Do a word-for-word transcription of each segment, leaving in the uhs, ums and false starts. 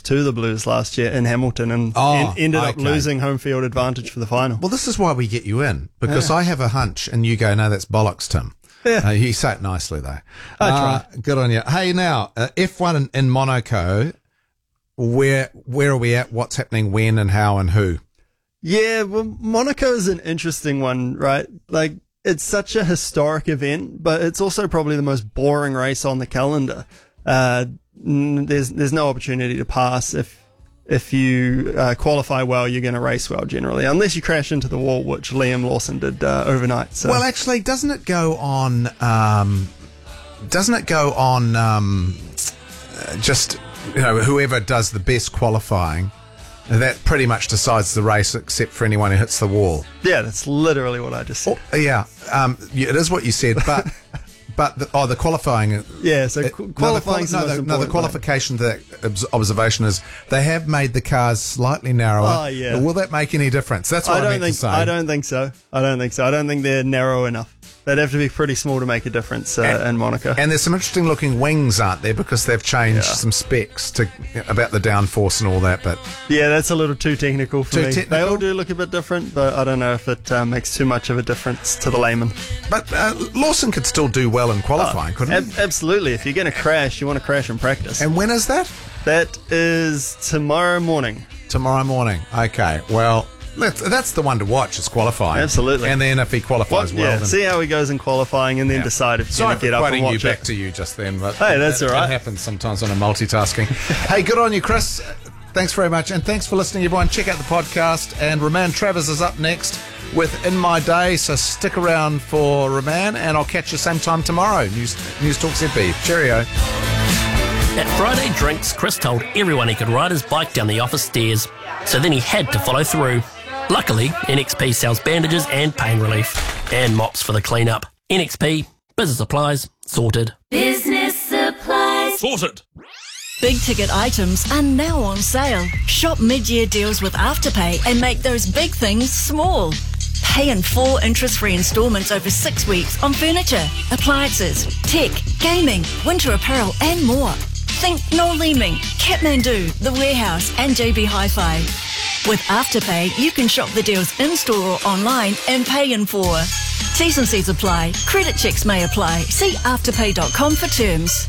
lost to the Blues last year in Hamilton and Oh, en- ended up okay. losing home field advantage for the final. Well, this is why we get you in, because Yeah. I have a hunch, and you go, no, that's bollocks, Tim. Yeah. Uh, you say it nicely, though. I Uh, try. good on you. Hey, now, uh, F one in, in Monaco, where where are we at? What's happening when and how and who? Yeah, well, Monaco is an interesting one, right? Like, it's such a historic event, but it's also probably the most boring race on the calendar. Uh, n- there's there's no opportunity to pass. If if you uh, qualify well, you're going to race well generally, unless you crash into the wall, which Liam Lawson did uh, overnight. So. Well, actually, doesn't it go on? Um, doesn't it go on? Um, uh, just you know, whoever does the best qualifying, that pretty much decides the race, except for anyone who hits the wall. yeah, that's literally what I just said. Oh, yeah, um, yeah, it is what you said, but but the, oh, the qualifying. Yeah, so it- qu- no, the, qualifying quali- no, the, no, the important, qualification to that obs- observation is they have made the cars slightly narrower. Oh, yeah. Will that make any difference? That's what I I, don't meant think to say. I don't think so. I don't think so. I don't think they're narrow enough. They'd have to be pretty small to make a difference uh, And- in Monaco. And there's some interesting looking wings, aren't there? Because they've changed Yeah. some specs to about the downforce and all that. But Yeah, that's a little too technical for Too me. They technical? all do look a bit different, but I don't know if it uh, makes too much of a difference to the layman. but uh, Lawson could still do well in qualifying, couldn't Ab- he? absolutely. If you're going to crash, you want to crash in practice. And when is that? That is tomorrow morning. Tomorrow morning. Okay. Well, that's, that's the one to watch. Is qualifying. Absolutely. And then if he qualifies Well, well, yeah, then. see how he goes in qualifying and then Yeah. decide if Sorry you're for going to get up and quoting you watch back it. to you just then, but Hey, that's that, all right. That happens sometimes when I'm multitasking. Hey, good on you, Chris. Thanks very much, and thanks for listening, everyone. Check out the podcast, and Roman Travers is up next with In My Day, so stick around for Roman, and I'll catch you same time tomorrow. News News Talk Z B. Cheerio. At Friday Drinks, Chris told everyone he could ride his bike down the office stairs, so then he had to follow through. Luckily, N X P sells bandages and pain relief, and mops for the clean-up. N X P, business supplies, sorted. Business supplies. Sorted! Big ticket items are now on sale. Shop mid-year deals with Afterpay and make those big things small. Pay in four interest-free installments over six weeks on furniture, appliances, tech, gaming, winter apparel and more. Think Noel Leeming, Kathmandu, The Warehouse and J B Hi-Fi. With Afterpay, you can shop the deals in-store or online and pay in four. T's and C's apply. Credit checks may apply. See afterpay dot com for terms.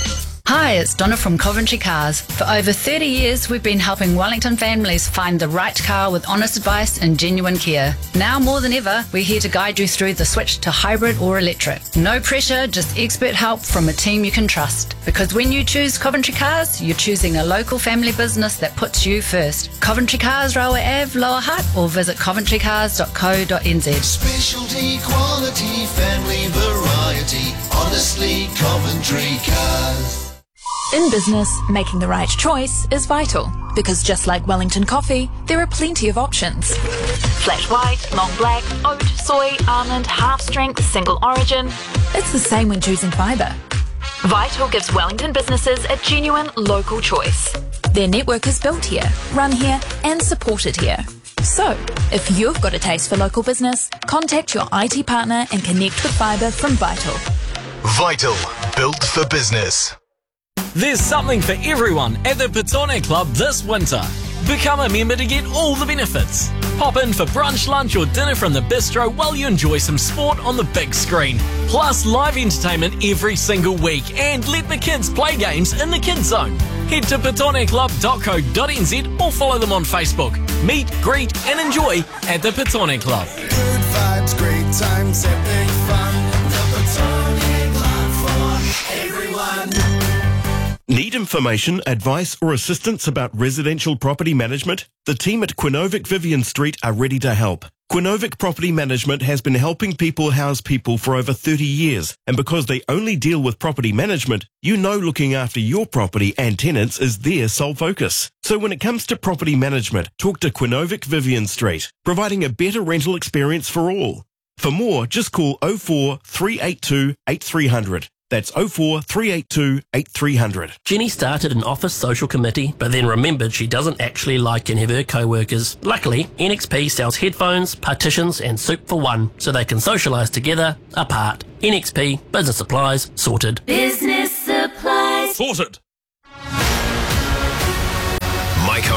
Hi, it's Donna from Coventry Cars. For over thirty years, we've been helping Wellington families find the right car with honest advice and genuine care. Now more than ever, we're here to guide you through the switch to hybrid or electric. No pressure, just expert help from a team you can trust. Because when you choose Coventry Cars, you're choosing a local family business that puts you first. Coventry Cars, Rawa Ave, Lower Hutt, or visit coventry cars dot co dot n z. Specialty, quality, family variety. Honestly, Coventry Cars. In business, making the right choice is vital, because just like Wellington coffee, there are plenty of options. Flat white, long black, oat, soy, almond, half strength, single origin. It's the same when choosing fibre. Vital gives Wellington businesses a genuine local choice. Their network is built here, run here, and supported here. So, if you've got a taste for local business, contact your I T partner and connect with fibre from Vital. Vital, built for business. There's something for everyone at the Petone Club this winter. Become a member to get all the benefits. Pop in for brunch, lunch or dinner from the bistro while you enjoy some sport on the big screen. Plus live entertainment every single week and let the kids play games in the kids zone. Head to petone club dot co dot n z or follow them on Facebook. Meet, greet and enjoy at the Petone Club. Good vibes, great times, epic fun. The Petone Club for everyone. Need information, advice or assistance about residential property management? The team at Quinovic Vivian Street are ready to help. Quinovic Property Management has been helping people house people for over thirty years, and because they only deal with property management, you know looking after your property and tenants is their sole focus. So when it comes to property management, talk to Quinovic Vivian Street, providing a better rental experience for all. For more, just call oh four three eight two eight three hundred. That's oh four three eight two eight three hundred. Jenny started an office social committee, but then remembered she doesn't actually like any of her co-workers. Luckily, N X P sells headphones, partitions and soup for one, so they can socialise together, apart. N X P, business supplies, sorted. Business supplies. Sorted!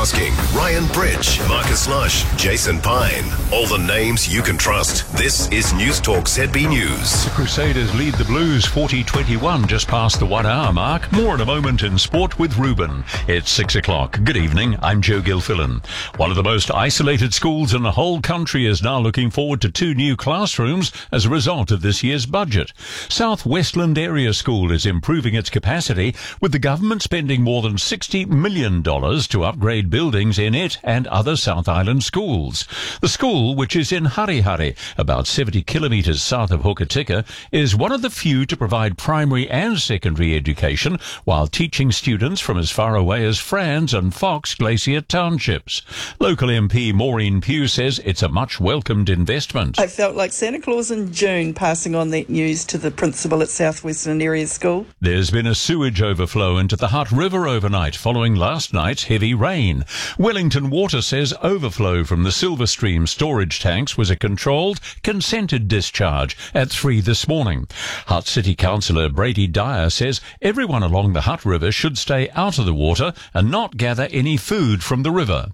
Tasking, Ryan Bridge, Marcus Lush, Jason Pine. All the names you can trust. This is News Talk Z B News. The Crusaders lead the Blues forty twenty-one just past the one hour mark. More in a moment in sport with Ruben. It's six o'clock. Good evening. I'm Joe Gilfillan. One of the most isolated schools in the whole country is now looking forward to two new classrooms as a result of this year's budget. South Westland Area School is improving its capacity, with the government spending more than sixty million dollars to upgrade buildings in it and other South Island schools. The school, which is in Harihari, about seventy kilometres south of Hokitika, is one of the few to provide primary and secondary education while teaching students from as far away as Franz and Fox Glacier townships. Local M P Maureen Pugh says it's a much welcomed investment. I felt like Santa Claus in June passing on that news to the principal at South Western Area School. There's been a sewage overflow into the Hutt River overnight following last night's heavy rain. Wellington Water says overflow from the Silverstream storage tanks was a controlled, consented discharge at three this morning. Hutt City Councillor Brady Dyer says everyone along the Hutt River should stay out of the water and not gather any food from the river.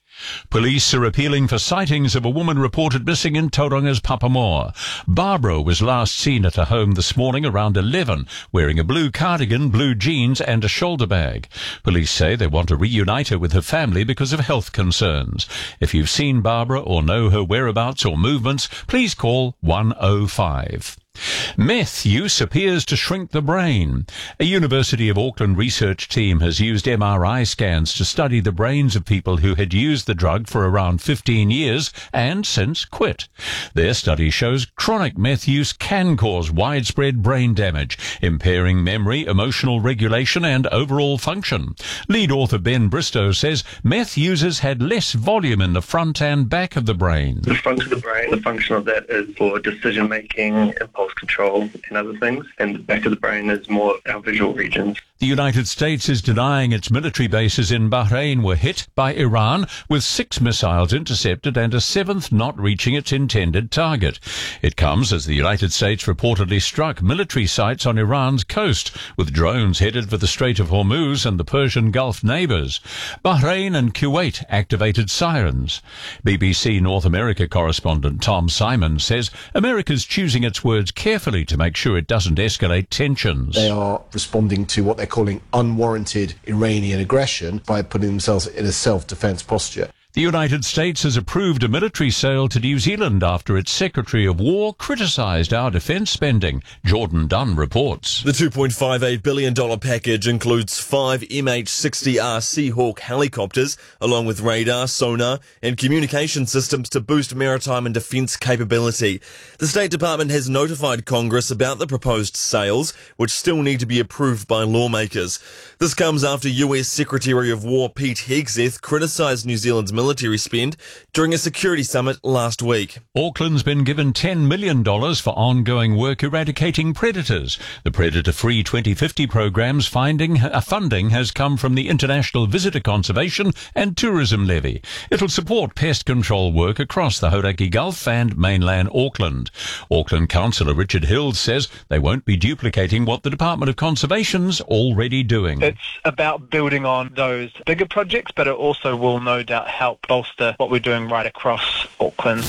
Police are appealing for sightings of a woman reported missing in Tauranga's Papamoa. Barbara was last seen at her home this morning around eleven, wearing a blue cardigan, blue jeans and a shoulder bag. Police say they want to reunite her with her family because of health concerns. If you've seen Barbara or know her whereabouts or movements, please call one oh five. Meth use appears to shrink the brain. A University of Auckland research team has used M R I scans to study the brains of people who had used the drug for around fifteen years and since quit. Their study shows chronic meth use can cause widespread brain damage, impairing memory, emotional regulation and overall function. Lead author Ben Bristow says meth users had less volume in the front and back of the brain. The front of the brain, the function of that is for decision making, impulse control and other things, and the back of the brain is more our visual regions. The United States is denying its military bases in Bahrain were hit by Iran, with six missiles intercepted and a seventh not reaching its intended target. It comes as the United States reportedly struck military sites on Iran's coast, with drones headed for the Strait of Hormuz and the Persian Gulf neighbours. Bahrain and Kuwait activated sirens. B B C North America correspondent Tom Simon says America's choosing its words carefully to make sure it doesn't escalate tensions. They are responding to what they're calling unwarranted Iranian aggression by putting themselves in a self-defense posture. The United States has approved a military sale to New Zealand after its Secretary of War criticised our defence spending. Jordan Dunn reports. The two point five eight billion dollars package includes five M H sixty R Seahawk helicopters, along with radar, sonar and communication systems to boost maritime and defence capability. The State Department has notified Congress about the proposed sales, which still need to be approved by lawmakers. This comes after U S Secretary of War Pete Hegseth criticised New Zealand's military spend during a security summit last week. Auckland's been given ten million dollars for ongoing work eradicating predators. The Predator-Free twenty fifty program's finding, uh, funding has come from the International Visitor Conservation and Tourism Levy. It'll support pest control work across the Hauraki Gulf and mainland Auckland. Auckland Councillor Richard Hills says they won't be duplicating what the Department of Conservation's already doing. It's about building on those bigger projects, but it also will no doubt help bolster what we're doing right across Auckland.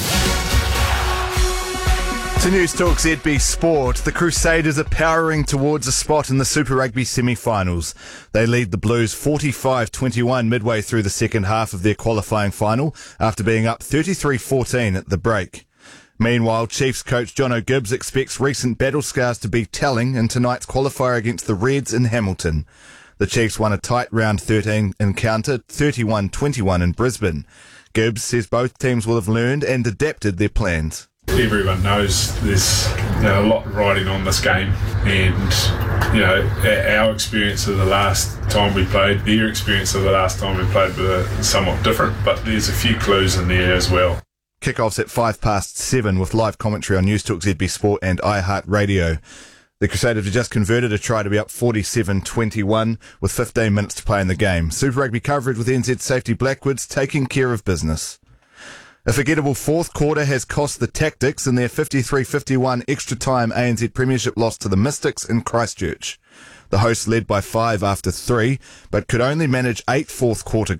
To News Talk Z B Sport, the Crusaders are powering towards a spot in the Super Rugby semi-finals. They lead the Blues forty-five twenty-one midway through the second half of their qualifying final after being up thirty-three fourteen at the break. Meanwhile, Chiefs coach Jono Gibbs expects recent battle scars to be telling in tonight's qualifier against the Reds in Hamilton. The Chiefs won a tight round thirteen encounter, thirty-one twenty-one in Brisbane. Gibbs says both teams will have learned and adapted their plans. Everyone knows there's you know, a lot riding on this game, and you know our experience of the last time we played, their experience of the last time we played were somewhat different, but there's a few clues in there as well. Kickoffs at five past seven with live commentary on News Talk Z B Sport and iHeartRadio. The Crusaders have just converted a try to be up forty-seven twenty-one with fifteen minutes to play in the game. Super Rugby coverage with N Z Safety Blackwoods taking care of business. A forgettable fourth quarter has cost the Tactics in their fifty-three fifty-one extra time A N Z Premiership loss to the Mystics in Christchurch. The hosts led by five after three, but could only manage eight fourth quarter